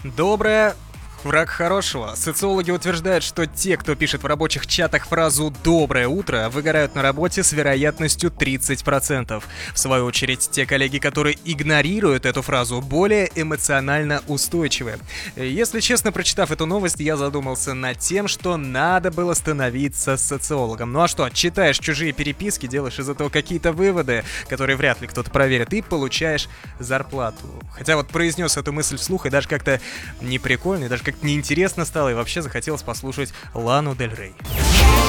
Доброе. Враг хорошего. Социологи утверждают, что те, кто пишет в рабочих чатах фразу «доброе утро», выгорают на работе с вероятностью 30%. В свою очередь, те коллеги, которые игнорируют эту фразу, более эмоционально устойчивы. Если честно, прочитав эту новость, я задумался над тем, что надо было становиться социологом. Ну а что, читаешь чужие переписки, делаешь из этого какие-то выводы, которые вряд ли кто-то проверит, и получаешь зарплату. Хотя вот произнес эту мысль вслух, и даже как-то не прикольно, и даже как-то неинтересно стало, и вообще захотелось послушать Лану Дель Рей.